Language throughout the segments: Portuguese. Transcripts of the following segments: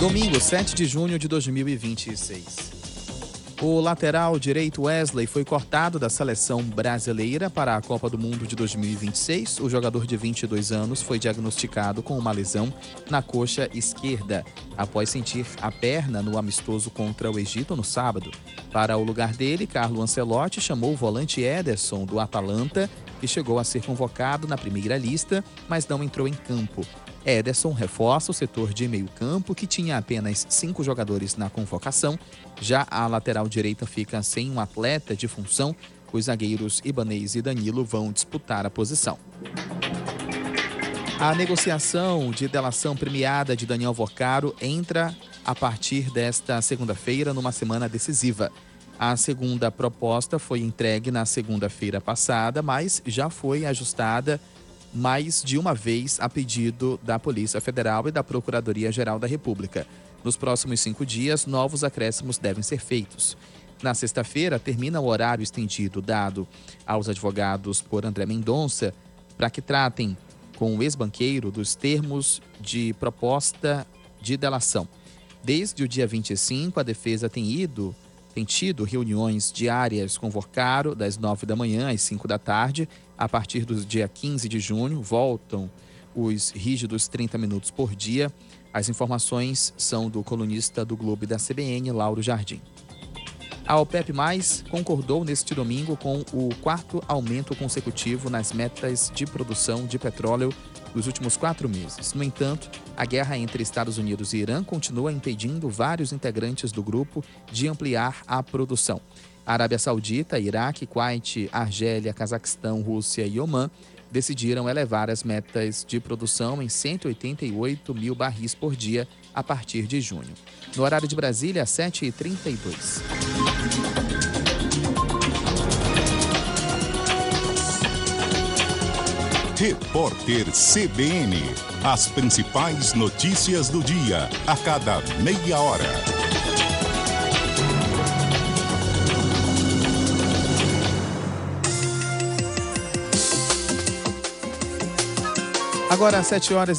Domingo, 7 de junho de 2026. O lateral direito Wesley foi cortado da seleção brasileira para a Copa do Mundo de 2026. O jogador de 22 anos foi diagnosticado com uma lesão na coxa esquerda, após sentir a perna no amistoso contra o Egito no sábado. Para o lugar dele, Carlo Ancelotti chamou o volante Ederson, do Atalanta, que chegou a ser convocado na primeira lista, mas não entrou em campo. Ederson reforça o setor de meio-campo, que tinha apenas 5 jogadores na convocação. Já a lateral direita fica sem um atleta de função. Os zagueiros Ibanez e Danilo vão disputar a posição. A negociação de delação premiada de Daniel Vocaro entra a partir desta segunda-feira, numa semana decisiva. A segunda proposta foi entregue na segunda-feira passada, mas já foi ajustada mais de uma vez a pedido da Polícia Federal e da Procuradoria-Geral da República. Nos próximos 5 dias, novos acréscimos devem ser feitos. Na sexta-feira, termina o horário estendido dado aos advogados por André Mendonça para que tratem com o ex-banqueiro dos termos de proposta de delação. Desde o dia 25, a defesa tem tido reuniões diárias com Vocaro, das 9 da manhã às 5 da tarde. A partir do dia 15 de junho, voltam os rígidos 30 minutos por dia. As informações são do colunista do Globo e da CBN, Lauro Jardim. A OPEP+, concordou neste domingo com o 4º aumento consecutivo nas metas de produção de petróleo dos últimos 4 meses. No entanto, a guerra entre Estados Unidos e Irã continua impedindo vários integrantes do grupo de ampliar a produção. A Arábia Saudita, Iraque, Kuwait, Argélia, Cazaquistão, Rússia e Omã decidiram elevar as metas de produção em 188 mil barris por dia a partir de junho. No horário de Brasília, 7h32. Repórter CBN. As principais notícias do dia, a cada meia hora. Agora, às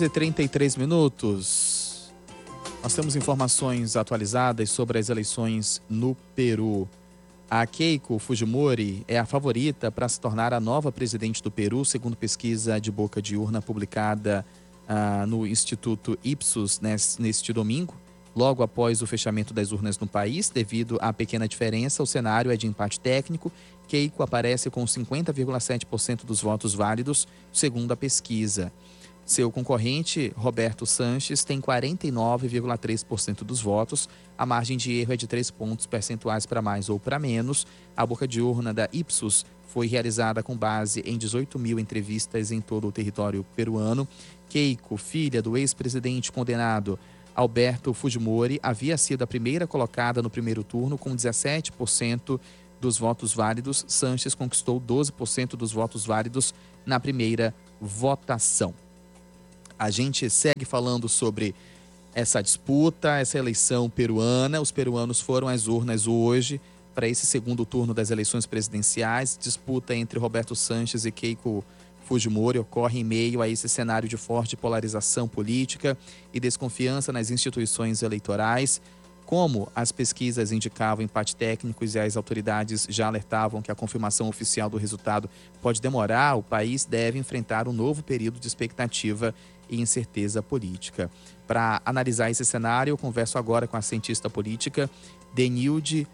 7h33. Nós temos informações atualizadas sobre as eleições no Peru. A Keiko Fujimori é a favorita para se tornar a nova presidente do Peru, segundo pesquisa de boca de urna publicada no Instituto Ipsos neste domingo. Logo após o fechamento das urnas no país, devido à pequena diferença, o cenário é de empate técnico. Keiko aparece com 50,7% dos votos válidos, segundo a pesquisa. Seu concorrente, Roberto Sanches, tem 49,3% dos votos. A margem de erro é de 3 pontos percentuais para mais ou para menos. A boca de urna da Ipsos foi realizada com base em 18 mil entrevistas em todo o território peruano. Keiko, filha do ex-presidente condenado Alberto Fujimori, havia sido a primeira colocada no primeiro turno com 17% dos votos válidos. Sanches conquistou 12% dos votos válidos na primeira votação. A gente segue falando sobre essa disputa, essa eleição peruana. Os peruanos foram às urnas hoje para esse segundo turno das eleições presidenciais. Disputa entre Roberto Sanches e Keiko Fujimori ocorre em meio a esse cenário de forte polarização política e desconfiança nas instituições eleitorais. Como as pesquisas indicavam empate técnicos e as autoridades já alertavam que a confirmação oficial do resultado pode demorar, o país deve enfrentar um novo período de expectativa e incerteza política. Para analisar esse cenário, eu converso agora com a cientista política Denilde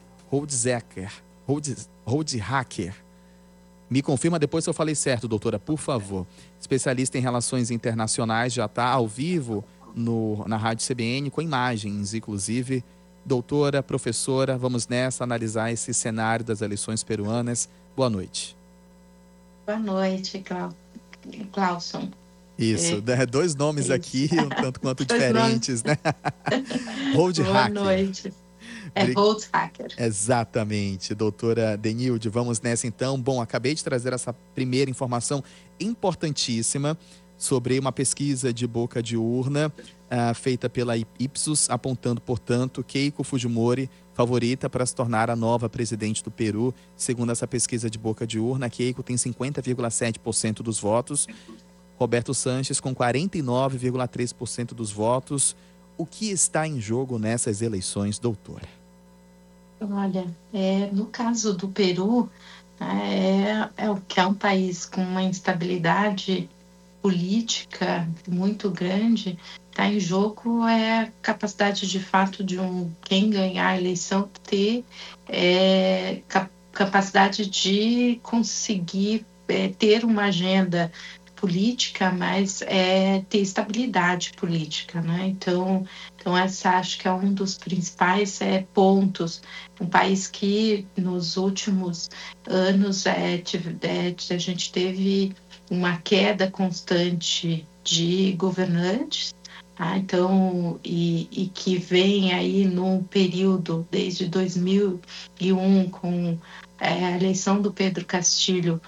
Holdhacker. Me confirma depois se eu falei certo, doutora, por favor. Especialista em relações internacionais, já está ao vivo na Rádio CBN, com imagens, inclusive. Doutora, professora, vamos nessa analisar esse cenário das eleições peruanas. Boa noite. Boa noite, Clauson. Isso, 2 nomes isso. Aqui, um tanto quanto diferentes, né? Holdhacker. Boa noite. Holdhacker. Exatamente, doutora Denilde, vamos nessa então. Bom, acabei de trazer essa primeira informação importantíssima sobre uma pesquisa de boca de urna feita pela Ipsos, apontando, portanto, Keiko Fujimori favorita para se tornar a nova presidente do Peru. Segundo essa pesquisa de boca de urna, Keiko tem 50,7% dos votos, Roberto Sanches com 49,3% dos votos. O que está em jogo nessas eleições, doutora? Olha, no caso do Peru, o que é um país com uma instabilidade política muito grande. Está em jogo a capacidade de fato de quem ganhar a eleição ter capacidade de conseguir ter uma agenda política, mas ter estabilidade política, né? Então essa acho que é um dos principais pontos. Um país que nos últimos anos a gente teve uma queda constante de governantes, então, e que vem aí num período desde 2001 com a eleição do Pedro Castilho,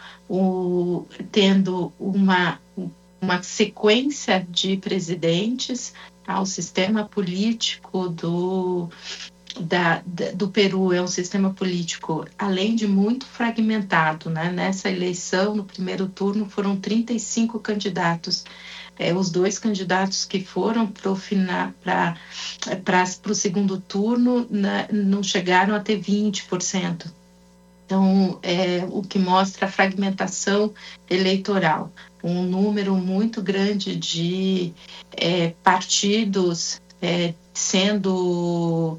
tendo uma sequência de presidentes. O sistema político do Peru é um sistema político, além de muito fragmentado, né? Nessa eleição, no primeiro turno, foram 35 candidatos. Os 2 candidatos que foram para o segundo turno não chegaram a ter 20%. Então, o que mostra a fragmentação eleitoral. Um número muito grande de partidos sendo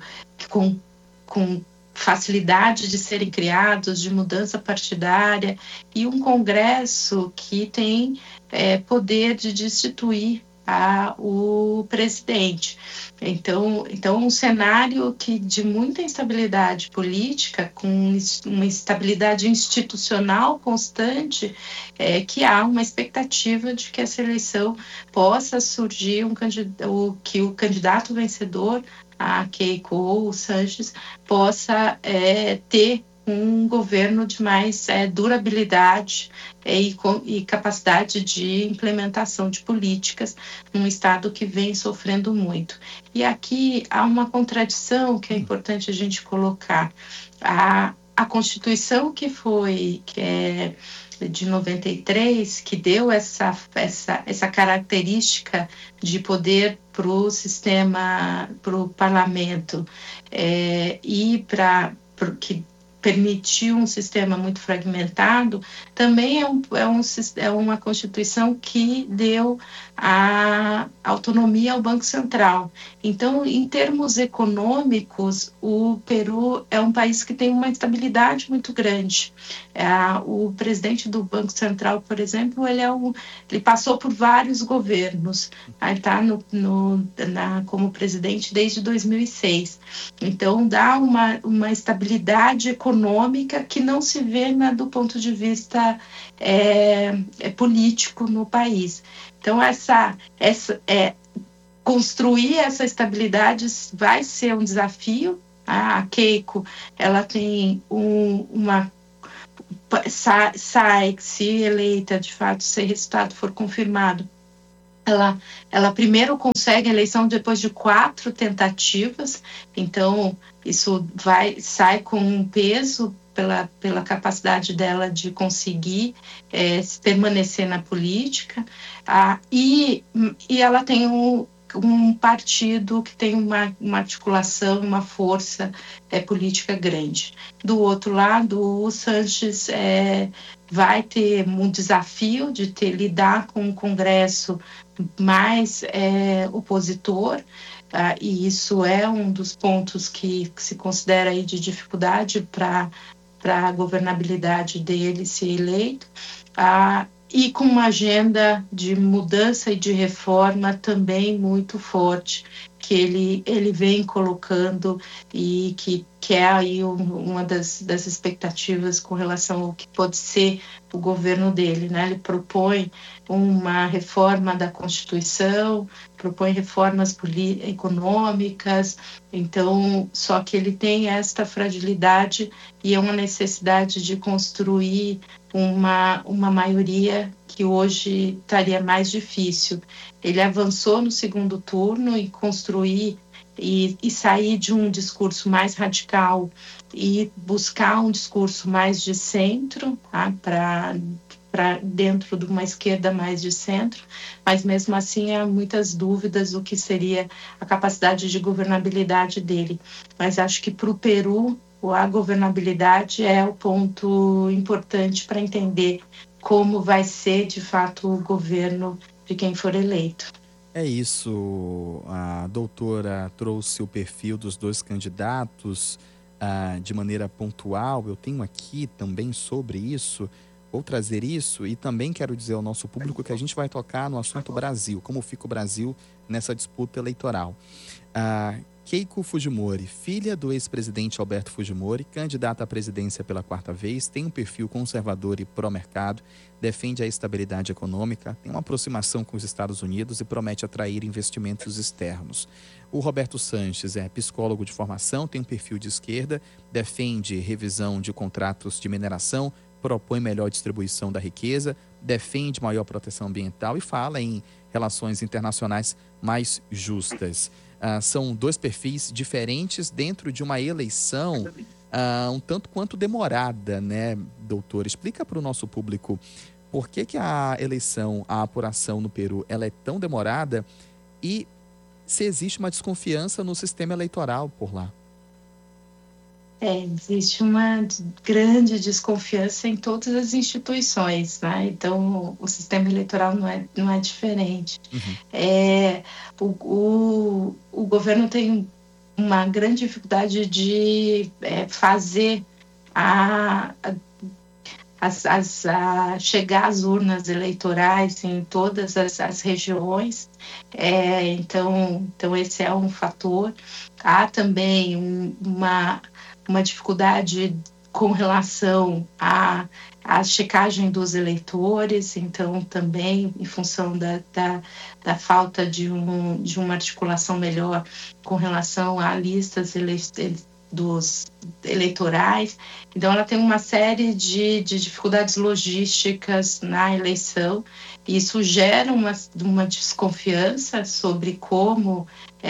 com facilidade de serem criados, de mudança partidária, e um Congresso que tem poder de destituir o presidente. Então um cenário de muita instabilidade política, com uma instabilidade institucional constante, que há uma expectativa de que essa eleição possa surgir que o candidato vencedor, a Keiko ou o Sanches, possa ter um governo de mais durabilidade e capacidade de implementação de políticas num Estado que vem sofrendo muito. E aqui há uma contradição que é importante a gente colocar. A Constituição que é de 93, que deu essa característica de poder para o sistema, para o parlamento, e que permitiu um sistema muito fragmentado, também é uma Constituição que deu a autonomia ao Banco Central. Então, em termos econômicos, o Peru é um país que tem uma estabilidade muito grande. O presidente do Banco Central, por exemplo, ele passou por vários governos. Ele está como presidente desde 2006. Então, dá uma estabilidade econômica que não se vê do ponto de vista político no país. Então, construir essa estabilidade vai ser um desafio. A Keiko, ela tem se eleita, de fato, se o resultado for confirmado, ela primeiro consegue a eleição depois de 4 tentativas, então isso sai com um peso pela capacidade dela de conseguir permanecer na política, e ela tem um partido que tem uma articulação, uma força política grande. Do outro lado, o Sanches vai ter um desafio de lidar com um Congresso mais opositor, e isso é um dos pontos que se considera aí de dificuldade para a governabilidade dele ser eleito, e com uma agenda de mudança e de reforma também muito forte, que ele vem colocando, e que é aí uma das expectativas com relação ao que pode ser o governo dele, né? Ele propõe uma reforma da Constituição, propõe reformas econômicas, então, só que ele tem esta fragilidade e é uma necessidade de construir uma maioria que hoje estaria mais difícil. Ele avançou no segundo turno e construir e sair de um discurso mais radical e buscar um discurso mais de centro, para dentro de uma esquerda mais de centro, mas mesmo assim há muitas dúvidas do que seria a capacidade de governabilidade dele. Mas acho que para o Peru, a governabilidade é o ponto importante para entender como vai ser, de fato, o governo de quem for eleito. É isso, a doutora trouxe o perfil dos dois candidatos de maneira pontual. Eu tenho aqui também sobre isso, vou trazer isso, e também quero dizer ao nosso público que a gente vai tocar no assunto Brasil, como fica o Brasil nessa disputa eleitoral. Keiko Fujimori, filha do ex-presidente Alberto Fujimori, candidata à presidência pela 4ª vez, tem um perfil conservador e pró-mercado, defende a estabilidade econômica, tem uma aproximação com os Estados Unidos e promete atrair investimentos externos. O Roberto Sanches é psicólogo de formação, tem um perfil de esquerda, defende revisão de contratos de mineração, propõe melhor distribuição da riqueza, defende maior proteção ambiental e fala em relações internacionais mais justas. São dois perfis diferentes dentro de uma eleição um tanto quanto demorada, né, doutor? Explica para o nosso público por que a eleição, a apuração no Peru, ela é tão demorada e se existe uma desconfiança no sistema eleitoral por lá. Existe uma grande desconfiança em todas as instituições, né? Então, o sistema eleitoral não é diferente. O governo tem uma grande dificuldade de fazer chegar às urnas eleitorais em todas as regiões. Então, esse é um fator. Há também uma dificuldade com relação à checagem dos eleitores, então também em função da falta de uma articulação melhor com relação a listas dos eleitorais. Então ela tem uma série de dificuldades logísticas na eleição, e isso gera uma desconfiança sobre como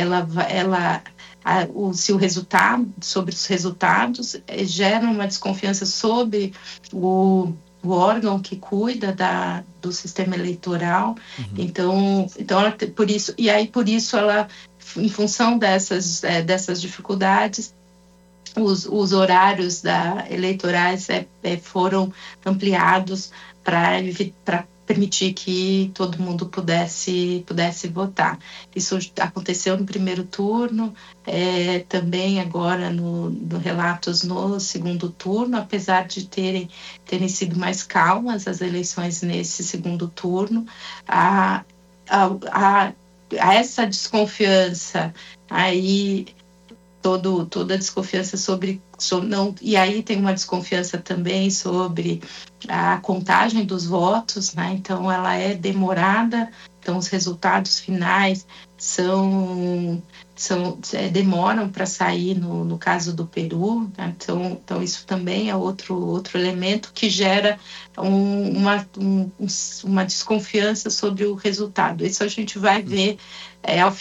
sobre os resultados, gera uma desconfiança sobre o órgão que cuida do sistema eleitoral. Então por isso ela, em função dessas dificuldades, os horários eleitorais foram ampliados para permitir que todo mundo pudesse votar. Isso aconteceu no primeiro turno, também agora no relatos no segundo turno, apesar de terem sido mais calmas as eleições nesse segundo turno. A essa desconfiança aí, toda a desconfiança e aí tem uma desconfiança também sobre a contagem dos votos, né? Então ela é demorada, então os resultados finais demoram para sair no caso do Peru, né? Então isso também é outro elemento que gera uma desconfiança sobre o resultado. Isso a gente vai ver ao final